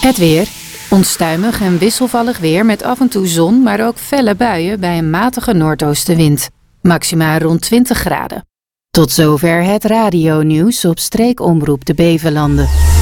Het weer. Onstuimig en wisselvallig weer met af en toe zon, maar ook felle buien bij een matige noordoostenwind. Maxima rond 20 graden. Tot zover het radionieuws op streekomroep de Bevelanden.